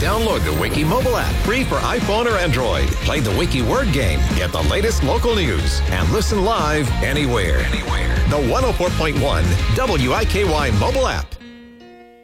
Download the Wiki mobile app, free for iPhone or Android. Play the Wiki word game, get the latest local news, and listen live anywhere. The 104.1 WIKY mobile app.